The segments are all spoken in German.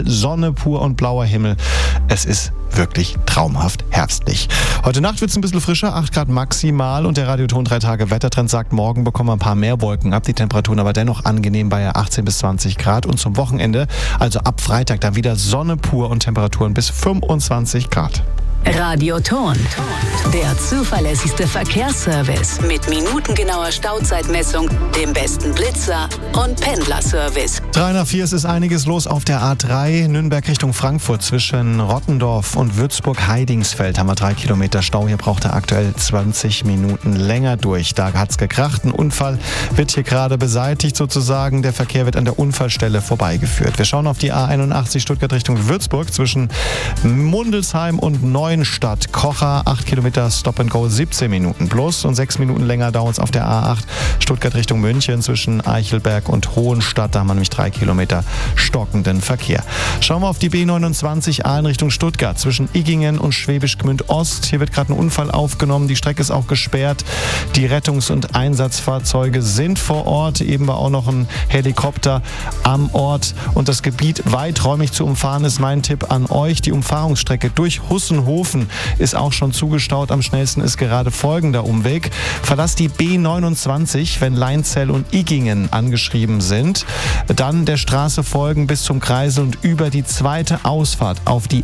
überall Sonne pur und blauer Himmel. Es ist wirklich traumhaft herbstlich. Heute Nacht wird es ein bisschen frischer, 8 Grad maximal und der Radioton 3 Tage Wettertrend sagt, morgen bekommen wir ein paar mehr Wolken ab, die Temperaturen aber dennoch angenehm bei 18 bis 20 Grad und zum Wochenende, also ab Freitag, dann wieder Sonne pur und Temperaturen bis 25 Grad. Radioton, der zuverlässigste Verkehrsservice mit minutengenauer Stauzeitmessung, dem besten Blitzer und Pendlerservice. 3 nach 4, es ist einiges los auf der A3 Nürnberg Richtung Frankfurt. Zwischen Rottendorf und Würzburg-Heidingsfeld haben wir 3 Kilometer Stau. Hier braucht er aktuell 20 Minuten länger durch. Da hat's gekracht. Ein Unfall wird hier gerade beseitigt sozusagen. Der Verkehr wird an der Unfallstelle vorbeigeführt. Wir schauen auf die A81 Stuttgart Richtung Würzburg zwischen Mundelsheim und Neuenstadt. Kocher, 8 Kilometer Stop and Go, 17 Minuten plus und 6 Minuten länger dauert es auf der A8 Stuttgart Richtung München zwischen Eichelberg und Hohenstadt. Da haben wir nämlich 3 Kilometer stockenden Verkehr. Schauen wir auf die B29 A in Richtung Stuttgart zwischen Iggingen und Schwäbisch Gmünd Ost. Hier wird gerade ein Unfall aufgenommen. Die Strecke ist auch gesperrt. Die Rettungs- und Einsatzfahrzeuge sind vor Ort. Eben war auch noch ein Helikopter am Ort. Und das Gebiet weiträumig zu umfahren ist mein Tipp an euch. Die Umfahrungsstrecke durch Hussenhofen ist auch schon zugestaut. Am schnellsten ist gerade folgender Umweg. Verlasst die B29, wenn Leinzell und Iggingen angeschrieben sind. Dann der Straße folgen bis zum Kreisel und über die zweite Ausfahrt auf die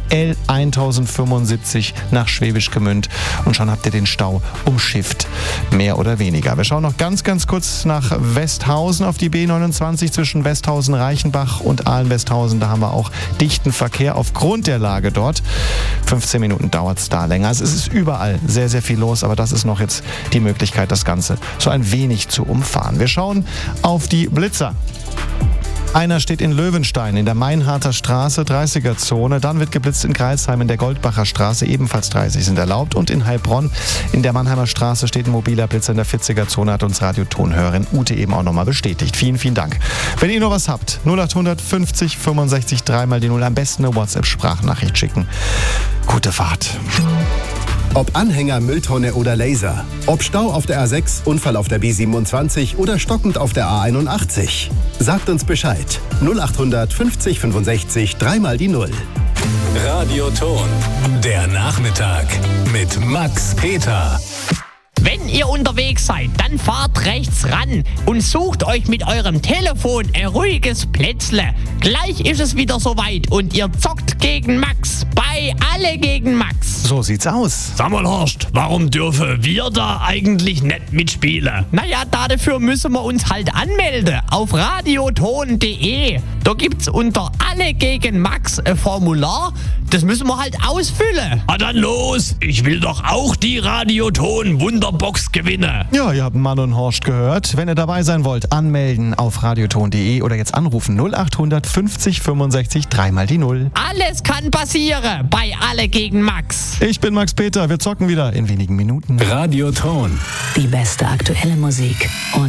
L1075 nach Schwäbisch Gmünd. Und schon habt ihr den Stau umschifft. Mehr oder weniger. Wir schauen noch ganz kurz nach Westhausen auf die B29 zwischen Westhausen-Reichenbach und Ahlen-Westhausen. Da haben wir auch dichten Verkehr aufgrund der Lage dort. 15 Minuten dauert es da länger. Also es ist überall sehr viel los, aber das ist noch jetzt die Möglichkeit, das Ganze so ein wenig zu umfahren. Wir schauen auf die Blitzer. Einer steht in Löwenstein in der Mainharter Straße, 30er-Zone. Dann wird geblitzt in Greilsheim in der Goldbacher Straße, ebenfalls 30 sind erlaubt. Und in Heilbronn in der Mannheimer Straße steht ein mobiler Blitzer in der 40er-Zone, hat uns Radiotonhörerin Ute eben auch nochmal bestätigt. Vielen Dank. Wenn ihr noch was habt, 0800 50 65 3 mal die 0, am besten eine WhatsApp-Sprachnachricht schicken. Gute Fahrt. Ob Anhänger, Mülltonne oder Laser. Ob Stau auf der A6, Unfall auf der B27 oder stockend auf der A81. Sagt uns Bescheid. 0800 50 65 3 mal die 0. Radioton, der Nachmittag mit Max Peter. Wenn ihr unterwegs seid, dann fahrt rechts ran und sucht euch mit eurem Telefon ein ruhiges Plätzle. Gleich ist es wieder soweit und ihr zockt gegen Max. Bei Alle gegen Max. So sieht's aus. Sag mal, Horst, warum dürfen wir da eigentlich nicht mitspielen? Naja, dafür müssen wir uns halt anmelden auf radioton.de. Da gibt's unter Alle gegen Max ein Formular. Das müssen wir halt ausfüllen. Ah, dann los! Ich will doch auch die Radioton-Wunderbox gewinnen. Ja, ihr habt Mann und Horst gehört. Wenn ihr dabei sein wollt, anmelden auf radioton.de oder jetzt anrufen 0800 50 65 3 mal die 0. Alles kann passieren bei Alle gegen Max. Ich bin Max Peter. Wir zocken wieder in wenigen Minuten. Radioton. Die beste aktuelle Musik und